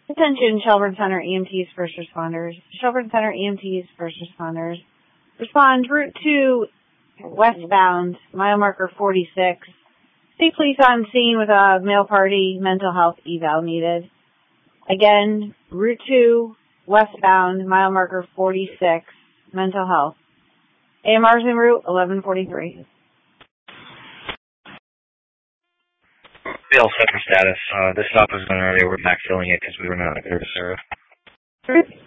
Attention, Shelburne Center EMTs, first responders. Shelburne Center EMTs, first responders. Respond Route 2 westbound, mile marker 46. See police on scene with a male party, mental health eval needed. Again, Route 2 westbound, mile marker 46, mental health. AMR's en route, 1143. Bill, second status. This stop was done earlier. We're backfilling it because we were not going to serve.